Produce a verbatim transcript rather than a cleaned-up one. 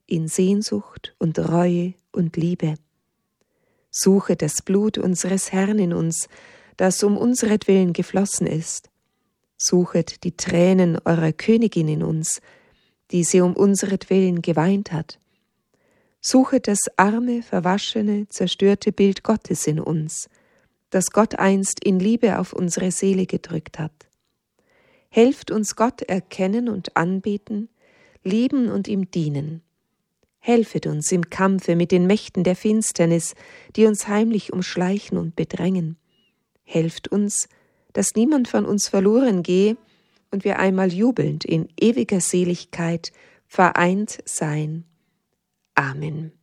in Sehnsucht und Reue und Liebe. Suchet das Blut unseres Herrn in uns, das um unseretwillen geflossen ist. Suchet die Tränen eurer Königin in uns, die sie um unseretwillen geweint hat. Suchet das arme, verwaschene, zerstörte Bild Gottes in uns, das Gott einst in Liebe auf unsere Seele gedrückt hat. Helft uns Gott erkennen und anbeten, lieben und ihm dienen. Helfet uns im Kampfe mit den Mächten der Finsternis, die uns heimlich umschleichen und bedrängen. Helft uns, dass niemand von uns verloren gehe und wir einmal jubelnd in ewiger Seligkeit vereint sein. Amen.